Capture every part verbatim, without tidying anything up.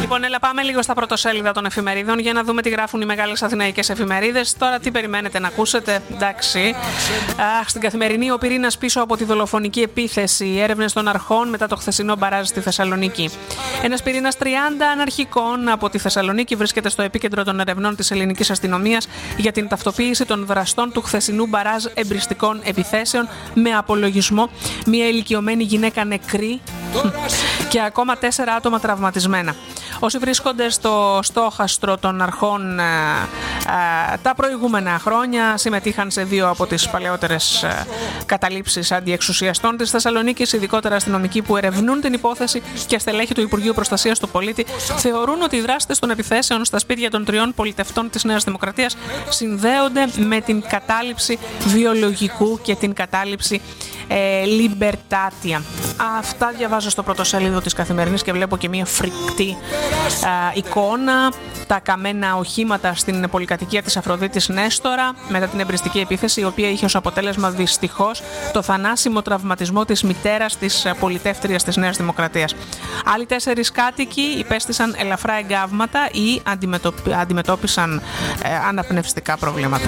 Λοιπόν, έλα πάμε λίγο στα πρωτοσέλιδα των εφημερίδων για να δούμε τι γράφουν οι μεγάλες αθηναϊκές εφημερίδες. Τώρα τι περιμένετε να ακούσετε, εντάξει. Αχ, στην Καθημερινή, ο πυρήνας πίσω από τη δολοφονική επίθεση. Οι έρευνες των αρχών μετά το χθεσινό μπαράζ στη Θεσσαλονίκη. Ένας πυρήνας τριάντα αναρχικών από τη Θεσσαλονίκη βρίσκεται στο επίκεντρο των ερευνών της ελληνικής αστυνομίας για την ταυτοποίηση των δραστών του χθεσινού μπαράζ εμπριστικών επιθέσεων με απολογισμό μια ηλικιωμένη γυναίκα νεκρή και ακόμα τέσσερα άτομα τραυματισμένα. Όσοι βρίσκονται στο στόχαστρο των αρχών ε, ε, τα προηγούμενα χρόνια συμμετείχαν σε δύο από τις παλαιότερες ε, καταλήψεις αντιεξουσιαστών της Θεσσαλονίκης, ειδικότερα αστυνομικοί που ερευνούν την υπόθεση και στελέχη του Υπουργείου Προστασίας του Πολίτη θεωρούν ότι οι δράστες των επιθέσεων στα σπίτια των τριών πολιτευτών της Νέας Δημοκρατίας συνδέονται με την κατάληψη βιολογικού και την κατάληψη ε, Λιμπερτάτια. Αυτά διαβάζω στο πρωτοσέλιδο της Καθημερινής και βλέπω και μια φρικτή ε, εικόνα. Τα καμένα οχήματα στην πολυκατοικία της Αφροδίτης Νέστορα μετά την εμπριστική επίθεση, η οποία είχε ως αποτέλεσμα δυστυχώς το θανάσιμο τραυματισμό της μητέρας της πολιτεύτριας της Νέας Δημοκρατίας. Άλλοι τέσσερις κάτοικοι υπέστησαν ελαφρά εγκάβματα ή αντιμετώπισαν ε, αναπνευστικά προβλήματα.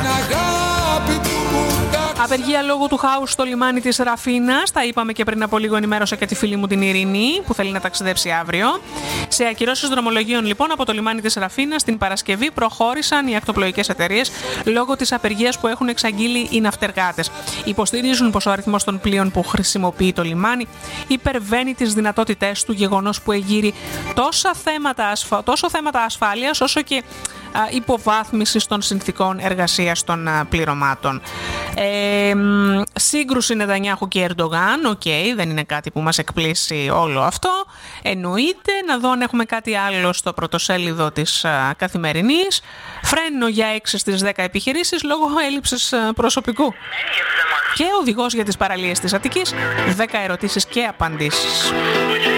Απεργία λόγω του χάους στο λιμάνι της Ραφίνας. Τα είπαμε και πριν από λίγο, ενημέρωσα και τη φίλη μου την Ειρήνη που θέλει να ταξιδέψει αύριο. Σε ακυρώσεις δρομολογίων λοιπόν από το λιμάνι της Ραφίνας την Παρασκευή προχώρησαν οι ακτοπλοϊκές εταιρείες λόγω της απεργίας που έχουν εξαγγείλει οι ναυτεργάτες. Υποστηρίζουν πως ο αριθμός των πλοίων που χρησιμοποιεί το λιμάνι υπερβαίνει τις δυνατότητές του, γεγονός που εγείρει τόσα θέματα ασφα... τόσο θέματα ασφάλειας όσο και υποβάθμισης των συνθήκων εργασίας των πληρωμάτων. Ε, σύγκρουση Νετανιάχου και Ερντογάν, οκ, okay, δεν είναι κάτι που μας εκπλήσει όλο αυτό, εννοείται. Να δω αν έχουμε κάτι άλλο στο πρωτοσέλιδο της α, Καθημερινής. Φρένο για έξι στις δέκα επιχειρήσεις λόγω έλλειψης α, προσωπικού. Και οδηγός για τις παραλίες της Αττικής, δέκα ερωτήσεις και απαντήσεις.